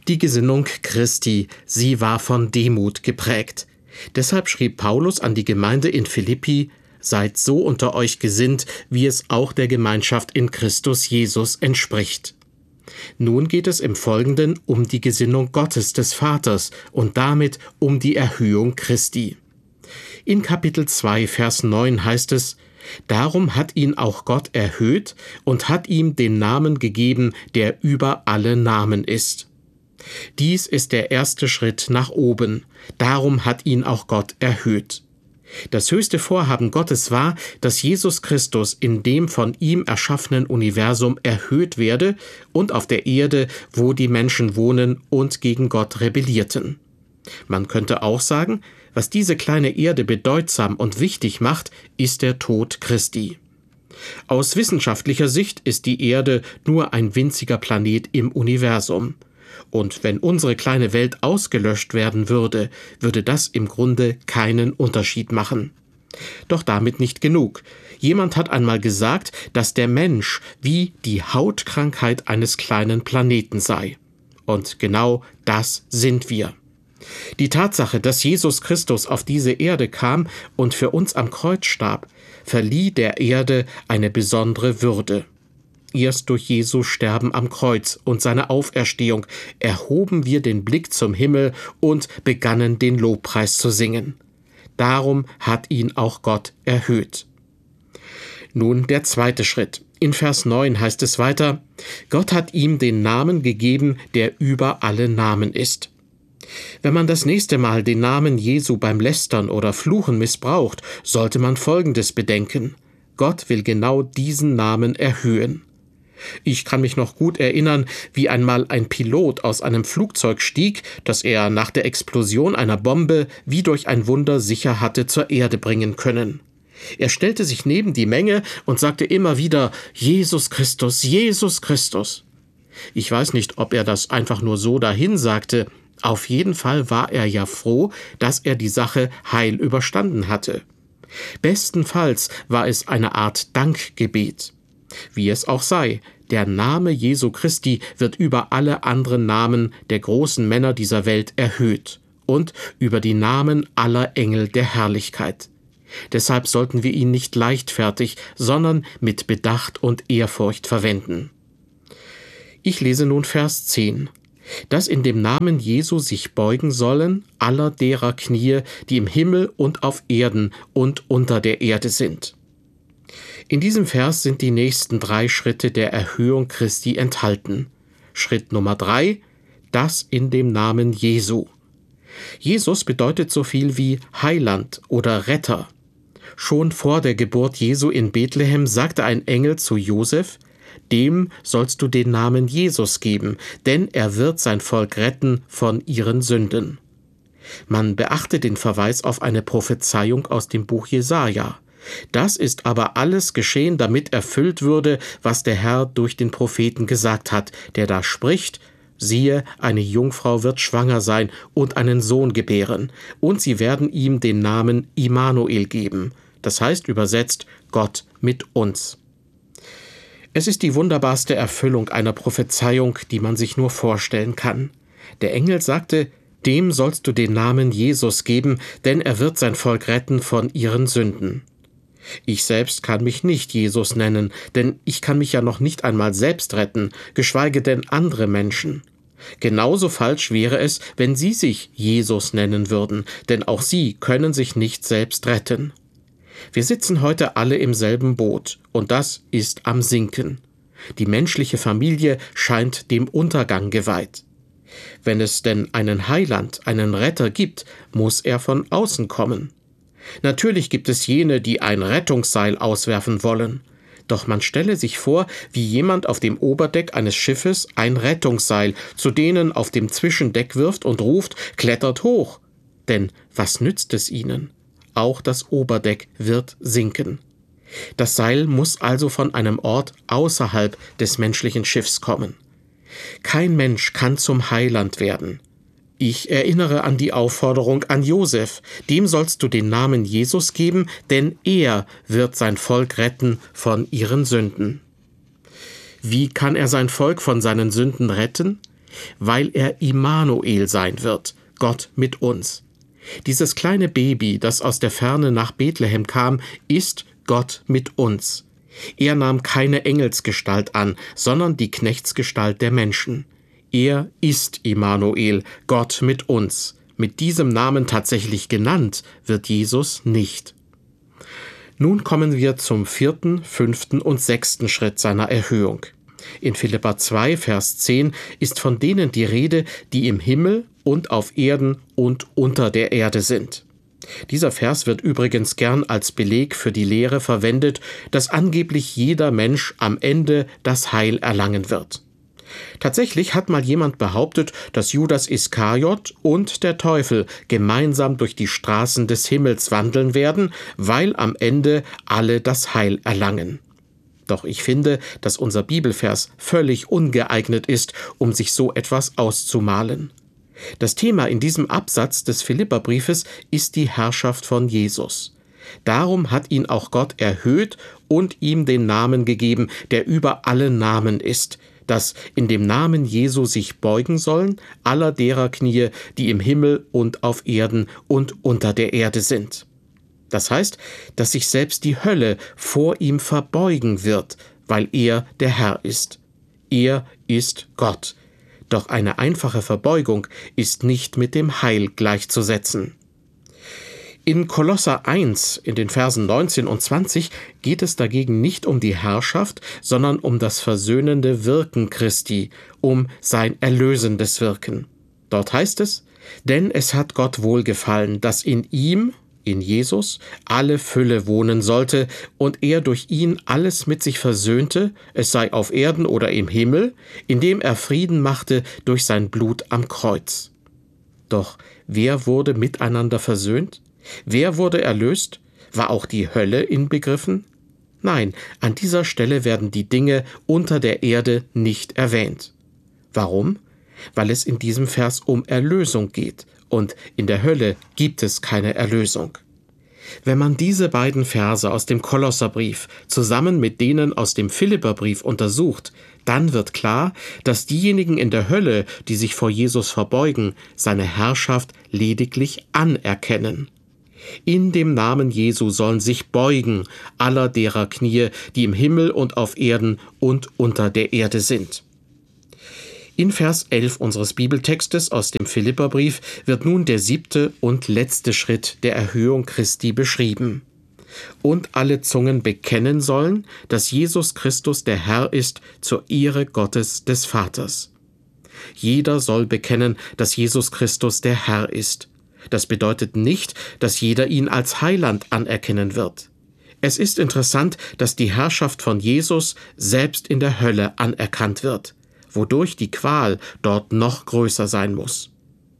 Die Gesinnung Christi, sie war von Demut geprägt. Deshalb schrieb Paulus an die Gemeinde in Philippi: Seid so unter euch gesinnt, wie es auch der Gemeinschaft in Christus Jesus entspricht. Nun geht es im Folgenden um die Gesinnung Gottes des Vaters und damit um die Erhöhung Christi. In Kapitel 2, Vers 9 heißt es: Darum hat ihn auch Gott erhöht und hat ihm den Namen gegeben, der über alle Namen ist. Dies ist der erste Schritt nach oben. Darum hat ihn auch Gott erhöht. Das höchste Vorhaben Gottes war, dass Jesus Christus in dem von ihm erschaffenen Universum erhöht werde und auf der Erde, wo die Menschen wohnen und gegen Gott rebellierten. Man könnte auch sagen, was diese kleine Erde bedeutsam und wichtig macht, ist der Tod Christi. Aus wissenschaftlicher Sicht ist die Erde nur ein winziger Planet im Universum. Und wenn unsere kleine Welt ausgelöscht werden würde, würde das im Grunde keinen Unterschied machen. Doch damit nicht genug. Jemand hat einmal gesagt, dass der Mensch wie die Hautkrankheit eines kleinen Planeten sei. Und genau das sind wir. Die Tatsache, dass Jesus Christus auf diese Erde kam und für uns am Kreuz starb, verlieh der Erde eine besondere Würde. Erst durch Jesu Sterben am Kreuz und seine Auferstehung erhoben wir den Blick zum Himmel und begannen den Lobpreis zu singen. Darum hat ihn auch Gott erhöht. Nun der zweite Schritt. In Vers 9 heißt es weiter: Gott hat ihm den Namen gegeben, der über alle Namen ist. Wenn man das nächste Mal den Namen Jesu beim Lästern oder Fluchen missbraucht, sollte man Folgendes bedenken: Gott will genau diesen Namen erhöhen. Ich kann mich noch gut erinnern, wie einmal ein Pilot aus einem Flugzeug stieg, das er nach der Explosion einer Bombe wie durch ein Wunder sicher hatte zur Erde bringen können. Er stellte sich neben die Menge und sagte immer wieder: Jesus Christus, Jesus Christus. Ich weiß nicht, ob er das einfach nur so dahin sagte. Auf jeden Fall war er ja froh, dass er die Sache heil überstanden hatte. Bestenfalls war es eine Art Dankgebet. Wie es auch sei, der Name Jesu Christi wird über alle anderen Namen der großen Männer dieser Welt erhöht und über die Namen aller Engel der Herrlichkeit. Deshalb sollten wir ihn nicht leichtfertig, sondern mit Bedacht und Ehrfurcht verwenden. Ich lese nun Vers 10. Dass in dem Namen Jesu sich beugen sollen aller derer Knie, die im Himmel und auf Erden und unter der Erde sind. In diesem Vers sind die nächsten 3 Schritte der Erhöhung Christi enthalten. Schritt Nummer 3: Das in dem Namen Jesu. Jesus bedeutet so viel wie Heiland oder Retter. Schon vor der Geburt Jesu in Bethlehem sagte ein Engel zu Josef: Dem sollst du den Namen Jesus geben, denn er wird sein Volk retten von ihren Sünden. Man beachte den Verweis auf eine Prophezeiung aus dem Buch Jesaja. Das ist aber alles geschehen, damit erfüllt würde, was der Herr durch den Propheten gesagt hat, der da spricht: Siehe, eine Jungfrau wird schwanger sein und einen Sohn gebären, und sie werden ihm den Namen Immanuel geben. Das heißt übersetzt: Gott mit uns. Es ist die wunderbarste Erfüllung einer Prophezeiung, die man sich nur vorstellen kann. Der Engel sagte: Dem sollst du den Namen Jesus geben, denn er wird sein Volk retten von ihren Sünden. Ich selbst kann mich nicht Jesus nennen, denn ich kann mich ja noch nicht einmal selbst retten, geschweige denn andere Menschen. Genauso falsch wäre es, wenn Sie sich Jesus nennen würden, denn auch Sie können sich nicht selbst retten. Wir sitzen heute alle im selben Boot, und das ist am Sinken. Die menschliche Familie scheint dem Untergang geweiht. Wenn es denn einen Heiland, einen Retter gibt, muss er von außen kommen. Natürlich gibt es jene, die ein Rettungsseil auswerfen wollen. Doch man stelle sich vor, wie jemand auf dem Oberdeck eines Schiffes ein Rettungsseil zu denen auf dem Zwischendeck wirft und ruft: Klettert hoch! Denn was nützt es ihnen? Auch das Oberdeck wird sinken. Das Seil muss also von einem Ort außerhalb des menschlichen Schiffs kommen. Kein Mensch kann zum Heiland werden. Ich erinnere an die Aufforderung an Josef: Dem sollst du den Namen Jesus geben, denn er wird sein Volk retten von ihren Sünden. Wie kann er sein Volk von seinen Sünden retten? weil er Immanuel sein wird, Gott mit uns. Dieses kleine Baby, das aus der Ferne nach Bethlehem kam, ist Gott mit uns. Er nahm keine Engelsgestalt an, sondern die Knechtsgestalt der Menschen. Er ist Immanuel, Gott mit uns. Mit diesem Namen tatsächlich genannt wird Jesus nicht. Nun kommen wir zum 4., 5. und 6. Schritt seiner Erhöhung. In Philipper 2, Vers 10 ist von denen die Rede, die im Himmel und auf Erden und unter der Erde sind. Dieser Vers wird übrigens gern als Beleg für die Lehre verwendet, dass angeblich jeder Mensch am Ende das Heil erlangen wird. Tatsächlich hat mal jemand behauptet, dass Judas Iskariot und der Teufel gemeinsam durch die Straßen des Himmels wandeln werden, weil am Ende alle das Heil erlangen. Doch ich finde, dass unser Bibelvers völlig ungeeignet ist, um sich so etwas auszumalen. Das Thema in diesem Absatz des Philipperbriefes ist die Herrschaft von Jesus. Darum hat ihn auch Gott erhöht und ihm den Namen gegeben, der über alle Namen ist, dass in dem Namen Jesu sich beugen sollen aller derer Knie, die im Himmel und auf Erden und unter der Erde sind. Das heißt, dass sich selbst die Hölle vor ihm verbeugen wird, weil er der Herr ist. Er ist Gott. Doch eine einfache Verbeugung ist nicht mit dem Heil gleichzusetzen. In Kolosser 1, in den Versen 19 und 20, geht es dagegen nicht um die Herrschaft, sondern um das versöhnende Wirken Christi, um sein erlösendes Wirken. Dort heißt es: Denn es hat Gott wohlgefallen, dass in ihm, in Jesus, alle Fülle wohnen sollte und er durch ihn alles mit sich versöhnte, es sei auf Erden oder im Himmel, indem er Frieden machte durch sein Blut am Kreuz. Doch wer wurde miteinander versöhnt? Wer wurde erlöst? War auch die Hölle inbegriffen? Nein, an dieser Stelle werden die Dinge unter der Erde nicht erwähnt. Warum? Weil es in diesem Vers um Erlösung geht, und in der Hölle gibt es keine Erlösung. Wenn man diese beiden Verse aus dem Kolosserbrief zusammen mit denen aus dem Philipperbrief untersucht, dann wird klar, dass diejenigen in der Hölle, die sich vor Jesus verbeugen, seine Herrschaft lediglich anerkennen. In dem Namen Jesu sollen sich beugen aller derer Knie, die im Himmel und auf Erden und unter der Erde sind. In Vers 11 unseres Bibeltextes aus dem Philipperbrief wird nun der 7. und letzte Schritt der Erhöhung Christi beschrieben. Und alle Zungen bekennen sollen, dass Jesus Christus der Herr ist, zur Ehre Gottes des Vaters. Jeder soll bekennen, dass Jesus Christus der Herr ist. Das bedeutet nicht, dass jeder ihn als Heiland anerkennen wird. Es ist interessant, dass die Herrschaft von Jesus selbst in der Hölle anerkannt wird, wodurch die Qual dort noch größer sein muss.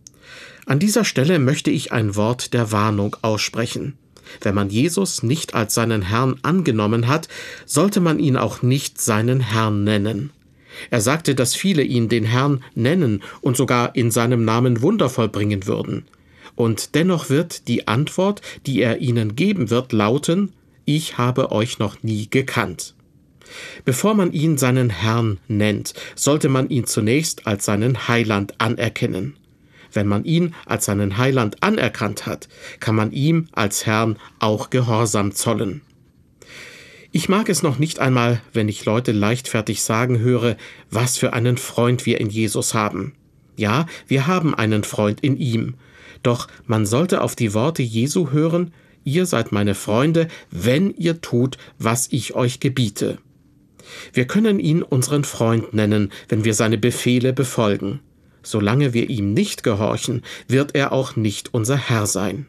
An dieser Stelle möchte ich ein Wort der Warnung aussprechen. Wenn man Jesus nicht als seinen Herrn angenommen hat, sollte man ihn auch nicht seinen Herrn nennen. Er sagte, dass viele ihn den Herrn nennen und sogar in seinem Namen Wunder vollbringen würden. Und dennoch wird die Antwort, die er ihnen geben wird, lauten: Ich habe euch noch nie gekannt. Bevor man ihn seinen Herrn nennt, sollte man ihn zunächst als seinen Heiland anerkennen. Wenn man ihn als seinen Heiland anerkannt hat, kann man ihm als Herrn auch Gehorsam zollen. Ich mag es noch nicht einmal, wenn ich Leute leichtfertig sagen höre, was für einen Freund wir in Jesus haben. Ja, wir haben einen Freund in ihm. Doch man sollte auf die Worte Jesu hören: Ihr seid meine Freunde, wenn ihr tut, was ich euch gebiete. Wir können ihn unseren Freund nennen, wenn wir seine Befehle befolgen. Solange wir ihm nicht gehorchen, wird er auch nicht unser Herr sein.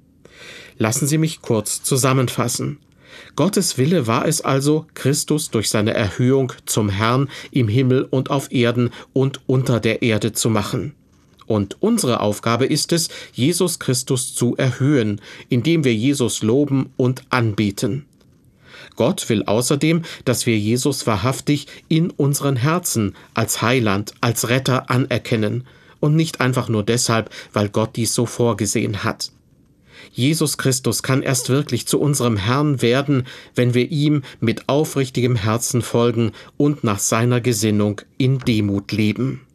Lassen Sie mich kurz zusammenfassen. Gottes Wille war es also, Christus durch seine Erhöhung zum Herrn im Himmel und auf Erden und unter der Erde zu machen. Und unsere Aufgabe ist es, Jesus Christus zu erhöhen, indem wir Jesus loben und anbeten. Gott will außerdem, dass wir Jesus wahrhaftig in unseren Herzen als Heiland, als Retter anerkennen und nicht einfach nur deshalb, weil Gott dies so vorgesehen hat. Jesus Christus kann erst wirklich zu unserem Herrn werden, wenn wir ihm mit aufrichtigem Herzen folgen und nach seiner Gesinnung in Demut leben.